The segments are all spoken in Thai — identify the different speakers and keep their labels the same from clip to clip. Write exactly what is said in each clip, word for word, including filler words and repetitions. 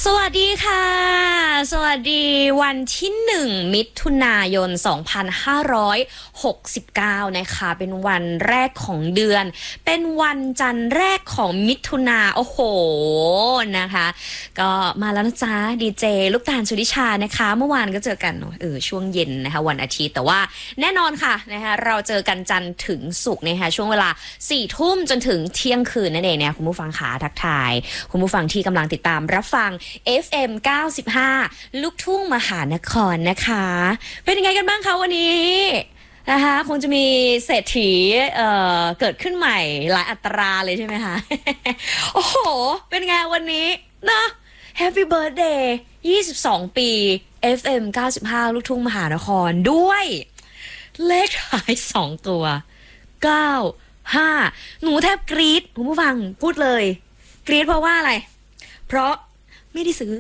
Speaker 1: สวัสดีค่ะสวัสดีวันที่หนึ่งมิถุนายนสองพันห้าร้อยหกสิบเก้านะคะเป็นวันแรกของเดือนเป็นวันจันทร์แรกของมิถุนาโอ้โหนะคะก็มาแล้วนะจ๊ะดีเจลูกตาลสุริชานะคะเมื่อวานก็เจอกันเออช่วงเย็นนะคะวันอาทิตย์แต่ว่าแน่นอนค่ะนะคะเราเจอกันจันทร์ถึงศุกร์นะคะช่วงเวลาสี่ทุ่มจนถึงเที่ยงคืนนั่นเองเนี่ยคุณผู้ฟังขาทักทายคุณผู้ฟังที่กำลังติดตามรับฟัง เอฟ เอ็ม เก้าสิบห้า ลูกทุ่งมหานครนะคะเป็นยังไงกันบ้างคะวันนี้นะคะคงจะมีเศรษฐีเอ่อเกิดขึ้นใหม่หลายอัตราเลยใช่ไหมคะ โอ้โหเป็นไงวันนี้นะ Happy Birthday ยี่สิบสอง ปี เอฟ เอ็ม เก้าสิบห้า ลูกทุ่งมหานครด้วยเลขท้ายสองตัวเก้า ห้าหนูแทบกรี๊ดคุณผู้ฟังพูดเลยกรี๊ดเพราะว่าอะไรเพราะไม่ได้ซื้อ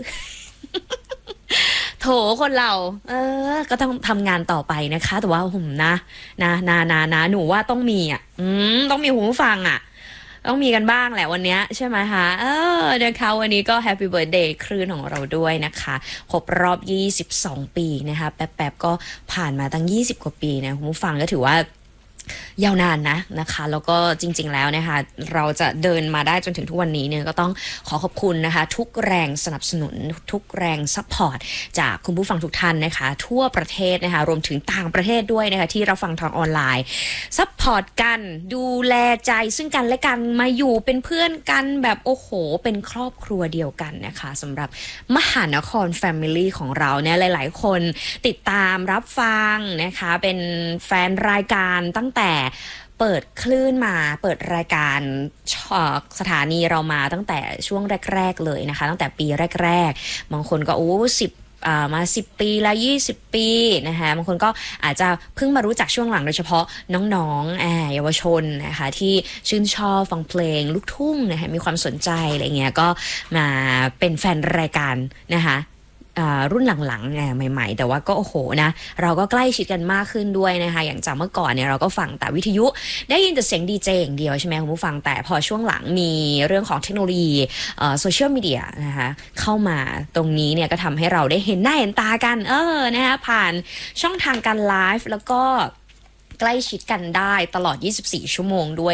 Speaker 1: โถคนเราเออก็ต้องทำงานต่อไปนะคะแต่ว่าผมนะนะนะนะนะหนูว่าต้องมีอ่ะอืมต้องมีหูฟังอ่ะต้องมีกันบ้างแหละวันนี้ใช่ไหมคะเออนะคะวันนี้ก็ Happy Birthday คลื่นของเราด้วยนะคะครบรอบยี่สิบสองปีนะคะแป๊บๆก็ผ่านมาตั้งยี่สิบกว่าปีนะคุณผู้ฟังก็ถือว่ายาวนานนะนะคะแล้วก็จริงๆแล้วนะคะเราจะเดินมาได้จนถึงทุกวันนี้เนี่ยก็ต้องขอขอบคุณนะคะทุกแรงสนับสนุนทุกแรงซัพพอร์ตจากคุณผู้ฟังทุกท่านนะคะทั่วประเทศนะคะรวมถึงต่างประเทศด้วยนะคะที่เราฟังทางออนไลน์ซัพพอร์ตกันดูแลใจซึ่งกันและกันมาอยู่เป็นเพื่อนกันแบบโอ้โหเป็นครอบครัวเดียวกันนะคะสำหรับมหานคร Family ของเราเนี่ยหลายๆคนติดตามรับฟังนะคะเป็นแฟนรายการตั้งแต่เปิดคลื่นมาเปิดรายการสถานีเรามาตั้งแต่ช่วงแรกๆเลยนะคะตั้งแต่ปีแรกๆบางคนก็โอ้สิบมาสิบปีละยี่สิบปีนะคะบางคนก็อาจจะเพิ่งมารู้จักช่วงหลังโดยเฉพาะน้องๆเยาวชนนะคะที่ชื่นชอบฟังเพลงลูกทุ่งนะคะมีความสนใจอะไรเงี้ยก็มาเป็นแฟนรายการนะคะรุ่นหลังๆใหม่ๆแต่ว่าก็โอ้โหนะเราก็ใกล้ชิดกันมากขึ้นด้วยนะคะอย่างจากเมื่อก่อนเนี่ยเราก็ฟังแต่วิทยุได้ยินแต่เสียงดีเจอย่างเดียวใช่ไหมคุณผู้ฟังแต่พอช่วงหลังมีเรื่องของเทคโนโลยีโซเชียลมีเดียนะคะเข้ามาตรงนี้เนี่ยก็ทำให้เราได้เห็นหน้าเห็นตากันเออนะคะผ่านช่องทางการไลฟ์แล้วก็ใกล้ชิดกันได้ตลอดยี่สิบสี่ชั่วโมงด้วย